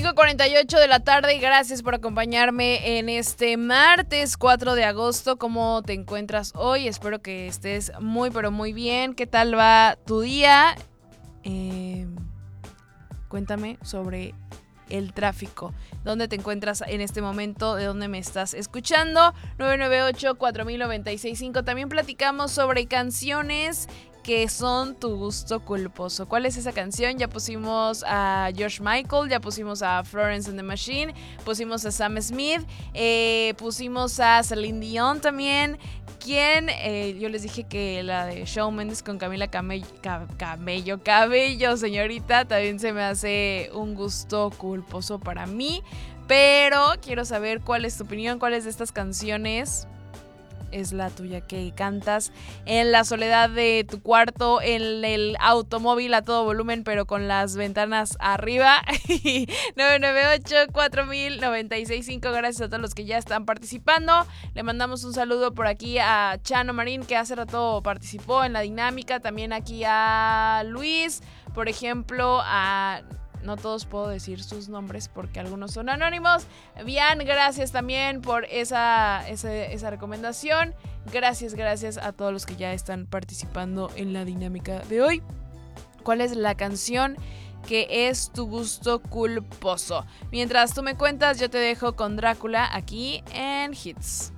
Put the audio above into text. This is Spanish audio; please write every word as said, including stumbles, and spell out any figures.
cinco cuarenta y ocho de la tarde, gracias por acompañarme en este martes cuatro de agosto. ¿Cómo te encuentras hoy? Espero que estés muy pero muy bien. ¿Qué tal va tu día? Eh, cuéntame sobre el tráfico. ¿Dónde te encuentras en este momento? ¿De dónde me estás escuchando? nueve nueve ocho, cuatro mil, noventa y seis cinco. También platicamos sobre canciones que son tu gusto culposo. ¿Cuál es esa canción? Ya pusimos a George Michael, ya pusimos a Florence and the Machine, pusimos a Sam Smith, eh, pusimos a Celine Dion también. ¿Quién? Eh, yo les dije que la de Shawn Mendes con Camila Camello, Camello, Cabello, señorita, también se me hace un gusto culposo para mí. Pero quiero saber cuál es tu opinión, cuáles de estas canciones es la tuya que cantas en la soledad de tu cuarto, en el automóvil a todo volumen, pero con las ventanas arriba. nueve nueve ocho, cuatro mil, noventa y seis cinco. Gracias a todos los que ya están participando. Le mandamos un saludo por aquí a Chano Marín, que hace rato participó en la dinámica. También aquí a Luis, por ejemplo, a... No todos puedo decir sus nombres porque algunos son anónimos. Bien, gracias también por esa, esa, esa recomendación. Gracias, gracias a todos los que ya están participando en la dinámica de hoy. ¿Cuál es la canción que es tu gusto culposo? Mientras tú me cuentas, yo te dejo con Drácula aquí en Hits.